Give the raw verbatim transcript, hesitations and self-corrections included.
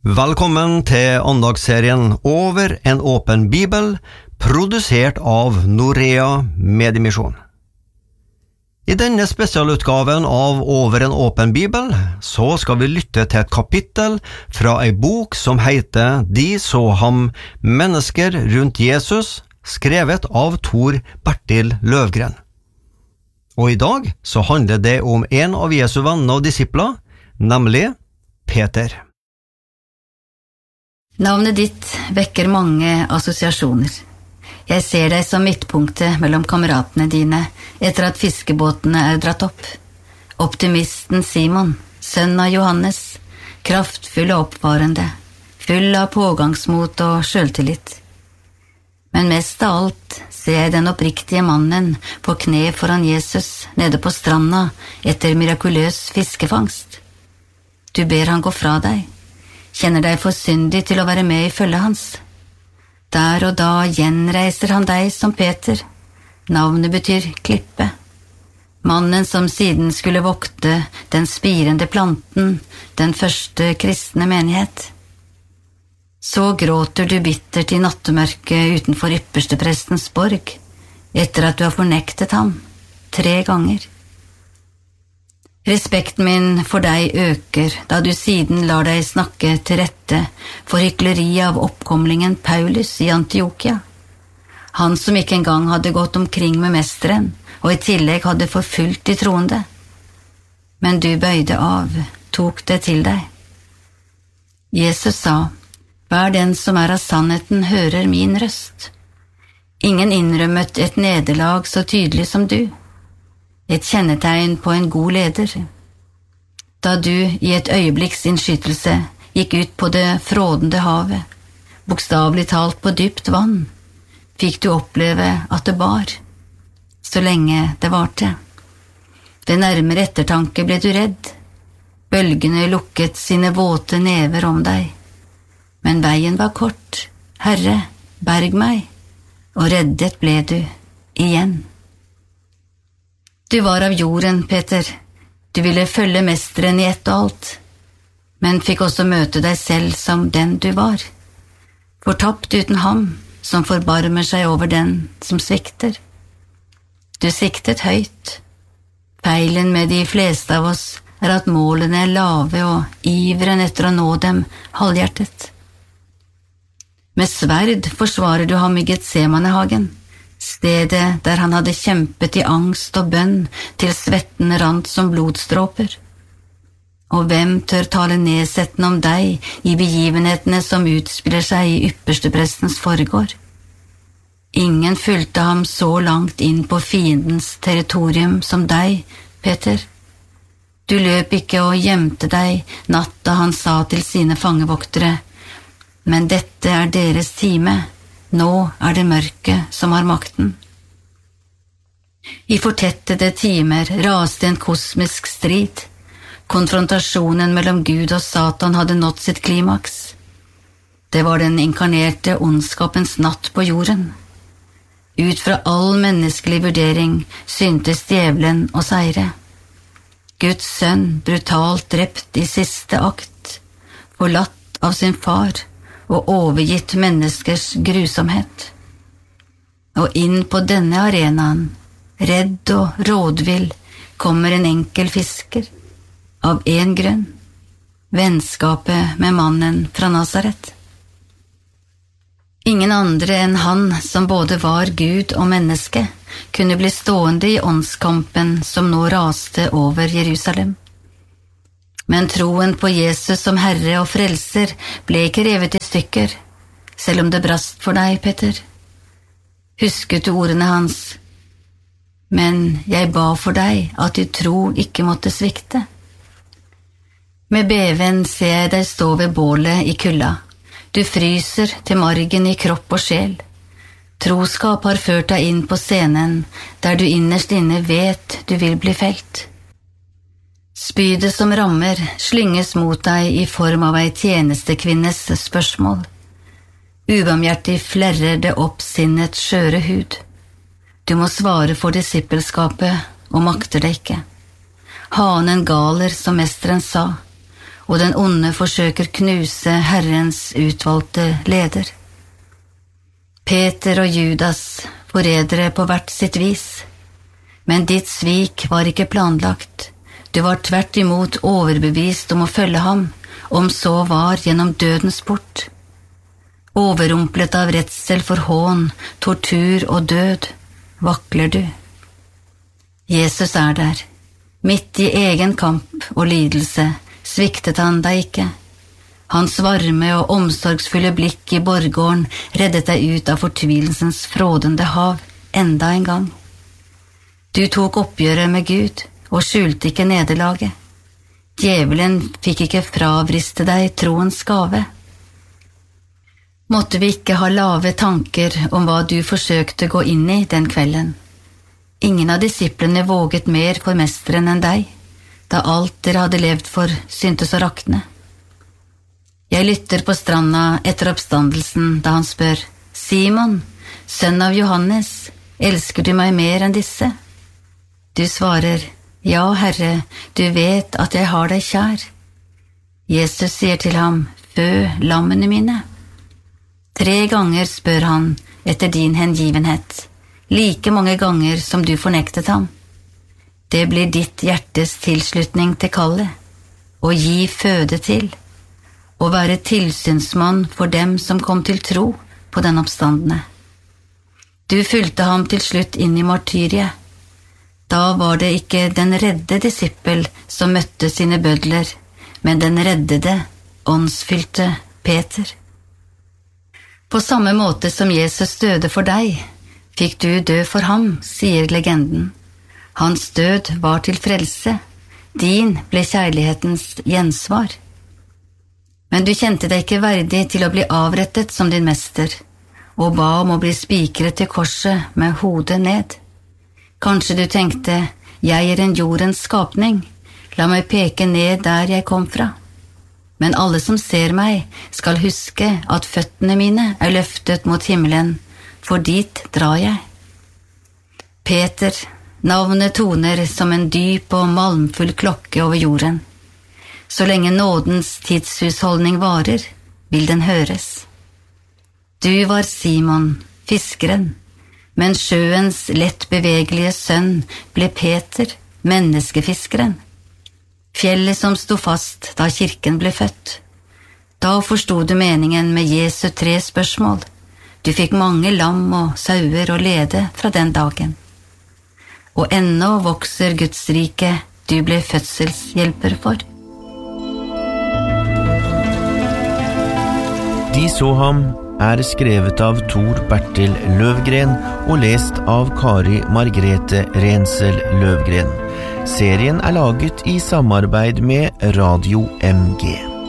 Velkommen til andagsserien Over en åpen bibel, produsert av Norea Mediemisjon. I denne spesialutgaven av Over en åpen bibel, så skal vi lytte til et kapittel fra ei bok som heter De så ham mennesker rundt Jesus, skrevet av Tor Bertil Løvgren. Og i dag så handler det om en av Jesu venner og disipler, nemlig Peter. Navnet ditt vekker mange assosiasjoner. Jeg ser deg som midtpunktet mellom kameratene dine etter at fiskebåtene er dratt opp. Optimisten Simon, sønn av Johannes, kraftfull og oppvarende, full av pågangsmot og selvtillit. Men mest av alt ser jeg den oppriktige mannen på kne foran Jesus nede på stranda etter mirakuløs fiskefangst. Du ber han gå fra deg, kjenner deg for syndig til å være med i følge hans. Der og da gjenreiser han deg som Peter. Navnet betyr klippe. Mannen som siden skulle vokte den spirende planten, den første kristne menighet. Så gråter du bittert i nattemørket utenfor yppersteprestens borg, etter at du har fornektet ham tre ganger. Respekten min for deg øker, da du siden lar deg snakke til rette for hykleri av oppkomlingen Paulus i Antiokia. Han som ikke engang hadde gått omkring med mesteren, og i tillegg hadde forfulgt de troende. Men du bøyde av, tok det til deg. Jesus sa, hver den som er av sannheten hører min røst. Ingen innrømmet et nederlag så tydelig som du. Et kjennetegn på en god leder. Da du i et øyeblikks innskytelse gikk ut på det frådende havet, bokstavelig talt på dypt vann, fikk du oppleve at det bar, så lenge det varte. Ved nærmere ettertanke ble du redd. Bølgene lukket sine våte never om deg. Men veien var kort. Herre, berg meg, og reddet ble du igjen. Du var av jorden, Peter. Du ville følge mesteren i ett og alt, men fikk også møte deg selv som den du var. Fortapt uten ham, som forbarmer seg over den som svikter. Du siktet høyt. Feilen med de fleste av oss er at målene er lave og iveren etter å nå dem halvhjertet. Med sverd forsvarer du ham i Getsemanehagen, stedet der han hadde kjempet i angst og bønn til svetten rant som blodstråper. Og hvem tør tale nedsettende om deg i begivenhetene som utspiller seg i yppersteprestens forgård? Ingen fulgte ham så langt inn på fiendens territorium som deg, Peter. Du løp ikke og gjemte deg natta han sa til sine fangevoktere, men dette er deres time. Nå er det mørket som har makten. I fortettede timer raste en kosmisk strid. Konfrontasjonen mellom Gud og Satan hadde nådd sitt klimaks. Det var den inkarnerte ondskapens natt på jorden. Ut fra all menneskelig vurdering syntes djevelen å seire. Guds sønn brutalt drept i siste akt, forlatt av sin far, og overgitt menneskers grusomhet. Og inn på denne arenaen, redd og rådvill, kommer en enkel fisker, av en grunn, vennskapet med mannen fra Nazaret. Ingen andre enn han som både var Gud og menneske, kunne bli stående i åndskampen som nå raste over Jerusalem. Men troen på Jesus som Herre og Frelser ble ikke revet i stykker, selv om det brast for deg, Peter. Husket du ordene hans? Men jeg ba for deg at din tro ikke måtte svikte. Med beven ser jeg deg stå ved bålet i kulda. Du fryser til margen i kropp og sjel. Troskap har ført deg inn på scenen, der du innerst inne vet du vil bli felt. Spydet som rammer slynges mot deg i form av ei tjenestekvinnes spørsmål. Ubarmhjertig flerrer det opp sinnets skjøre hud. Du må svare for disippelskapet og makter det ikke. Hanen galer som mesteren sa, og den onde forsøker knuse Herrens utvalgte leder. Peter og Judas, forrædere på hvert sitt vis, men ditt svik var ikke planlagt. Du var tvert imot overbevist om å følge ham, om så var gjennom dødens port. Overrumplet av redsel for hån, tortur og død, vakler du. Jesus er der. Midt i egen kamp og lidelse sviktet han deg ikke. Hans varme og omsorgsfulle blikk i borggården reddet deg ut av fortvilelsens frådende hav enda en gang. Du tok oppgjøret med Gud og skjulte ikke nederlaget. Djevelen fikk ikke fravriste deg troens gave. Måtte vi ikke ha lave tanker om hva du forsøkte gå inn i den kvelden. Ingen av disiplene våget mer for mesteren enn deg, da alt dere hadde levd for syntes å rakne. Jeg lytter på stranda etter oppstandelsen da han spør, Simon, sønn av Johannes, elsker du meg mer enn disse? Du svarer, ja, Herre, du vet at jeg har deg kjær. Jesus sier til ham, fø lammene mine. Tre ganger spør han etter din hengivenhet, like mange ganger som du fornektet ham. Det blir ditt hjertes tilslutning til kallet, å gi føde til, å være tilsynsmann for dem som kom til tro på den oppstandende. Du fulgte ham til slutt inn i martyriet. Da var det ikke den redde disippel som møtte sine bødler, men den reddede, åndsfylte Peter. På samme måte som Jesus døde for deg, fikk du dø for ham, sier legenden. Hans død var til frelse, din ble kjærlighetens gjensvar. Men du kjente deg ikke verdig til å bli avrettet som din mester, og ba om å bli spikret til korset med hodet ned. Kanskje du tenkte, jeg er en jordens skapning, la meg peke ned der jeg kom fra. Men alle som ser meg skal huske at føttene mine er løftet mot himmelen, for dit drar jeg. Peter, navnet toner som en dyp og malmfull klokke over jorden. Så lenge nådens tidshusholdning varer, vil den høres. Du var Simon, fiskeren, men sjøens lett bevegelige sønn ble Peter, menneskefiskeren. Fjellet som sto fast da kirken ble født. Da forstod du meningen med Jesu tre spørsmål. Du fikk mange lam og sauer å lede fra den dagen. Og ennå vokser Guds rike du ble fødselshjelper for. De så ham er skrevet av Tor Bertil Løvgren og lest av Kari Margrethe Rensel Løvgren. Serien er laget i samarbeid med Radio M G.